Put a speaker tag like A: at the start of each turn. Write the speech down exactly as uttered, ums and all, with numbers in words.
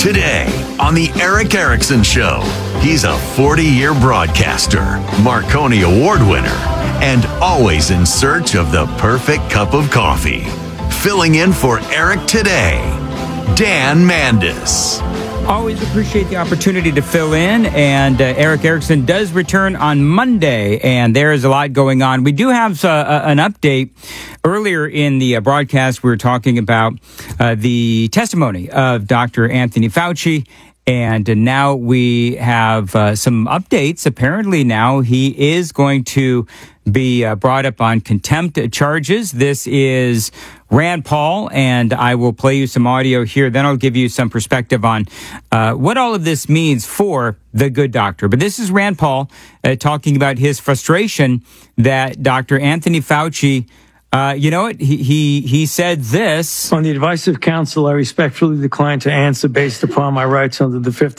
A: Today on The Eric Erickson Show, he's a forty-year broadcaster, Marconi Award winner, and always in search of the perfect cup of coffee. Filling in for Eric today, Dan Mandis.
B: Always appreciate the opportunity to fill in, and uh, Eric Erickson does return on Monday, and there is a lot going on. We do have uh, an update. Earlier in the uh, broadcast, we were talking about uh, the testimony of Doctor Anthony Fauci, and uh, now we have uh, some updates. Apparently now he is going to be uh, brought up on contempt charges. This is Rand Paul, and I will play you some audio here. Then I'll give you some perspective on uh, what all of this means for the good doctor. But this is Rand Paul uh, talking about his frustration that Doctor Anthony Fauci, uh, you know what, he, he, he said this.
C: On the advice of counsel, I respectfully decline to answer based upon my rights under the Fifth